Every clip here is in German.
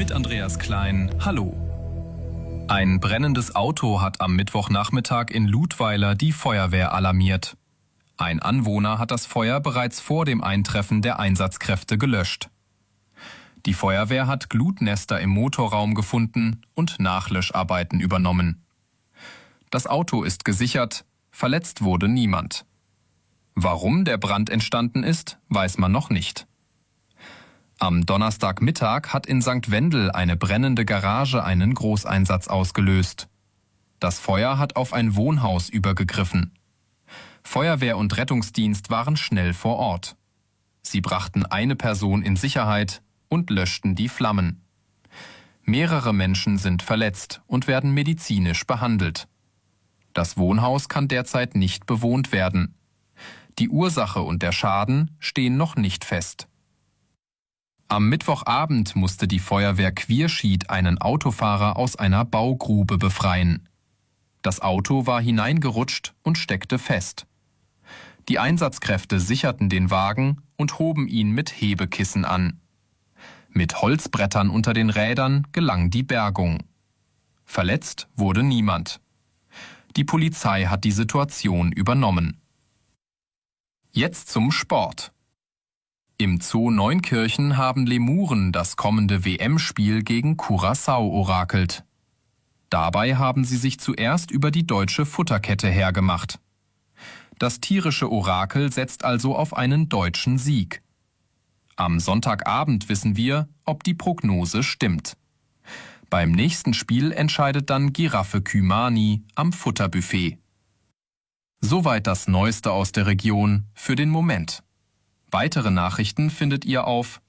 mit Andreas Klein. Hallo. Ein brennendes Auto hat am Mittwochnachmittag in Ludweiler die Feuerwehr alarmiert. Ein Anwohner hat das Feuer bereits vor dem Eintreffen der Einsatzkräfte gelöscht. Die Feuerwehr hat Glutnester im Motorraum gefunden und Nachlöscharbeiten übernommen. Das Auto ist gesichert, verletzt wurde niemand. Warum der Brand entstanden ist, weiß man noch nicht. Am Donnerstagmittag hat in St. Wendel eine brennende Garage einen Großeinsatz ausgelöst. Das Feuer hat auf ein Wohnhaus übergegriffen. Feuerwehr und Rettungsdienst waren schnell vor Ort. Sie brachten eine Person in Sicherheit und löschten die Flammen. Mehrere Menschen sind verletzt und werden medizinisch behandelt. Das Wohnhaus kann derzeit nicht bewohnt werden. Die Ursache und der Schaden stehen noch nicht fest. Am Mittwochabend musste die Feuerwehr Quierschied einen Autofahrer aus einer Baugrube befreien. Das Auto war hineingerutscht und steckte fest. Die Einsatzkräfte sicherten den Wagen und hoben ihn mit Hebekissen an. Mit Holzbrettern unter den Rädern gelang die Bergung. Verletzt wurde niemand. Die Polizei hat die Situation übernommen. Jetzt zum Sport. Im Zoo Neunkirchen haben Lemuren das kommende WM-Spiel gegen Curaçao orakelt. Dabei haben sie sich zuerst über die deutsche Futterkette hergemacht. Das tierische Orakel setzt also auf einen deutschen Sieg. Am Sonntagabend wissen wir, ob die Prognose stimmt. Beim nächsten Spiel entscheidet dann Giraffe Kümani am Futterbuffet. Soweit das Neueste aus der Region für den Moment. Weitere Nachrichten findet ihr auf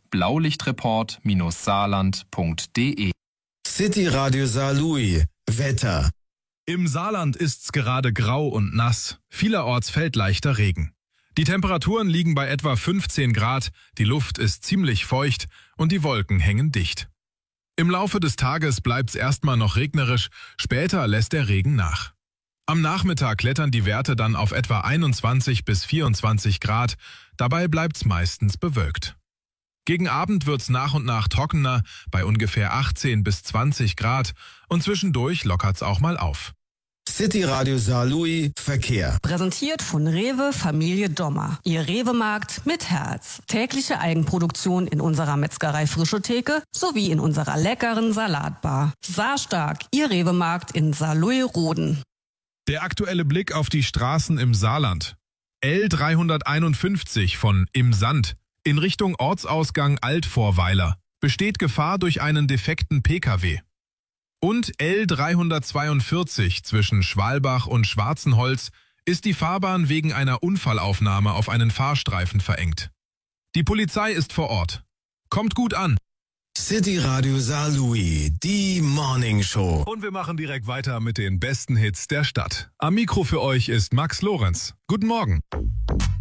blaulichtreport-saarland.de. City Radio Saarlouis. Wetter. Im Saarland ist's gerade grau und nass. Vielerorts fällt leichter Regen. Die Temperaturen liegen bei etwa 15 Grad, die Luft ist ziemlich feucht und die Wolken hängen dicht. Im Laufe des Tages bleibt's erstmal noch regnerisch, später lässt der Regen nach. Am Nachmittag klettern die Werte dann auf etwa 21 bis 24 Grad, dabei bleibt's meistens bewölkt. Gegen Abend wird's nach und nach trockener, bei ungefähr 18 bis 20 Grad und zwischendurch lockert's auch mal auf. City Radio Saarlouis Verkehr. Präsentiert von Rewe Familie Dommer. Ihr Rewe-Markt mit Herz. Tägliche Eigenproduktion in unserer Metzgerei Frische Theke sowie in unserer leckeren Salatbar. Saarstark, Ihr Rewe-Markt in Saarlouis-Roden. Der aktuelle Blick auf die Straßen im Saarland. L351 von Im Sand in Richtung Ortsausgang Altvorweiler. Besteht Gefahr durch einen defekten Pkw. Und L342 zwischen Schwalbach und Schwarzenholz ist die Fahrbahn wegen einer Unfallaufnahme auf einen Fahrstreifen verengt. Die Polizei ist vor Ort. Kommt gut an. City Radio Saarlouis, die Morning Show. Und wir machen direkt weiter mit den besten Hits der Stadt. Am Mikro für euch ist Max Lorenz. Guten Morgen.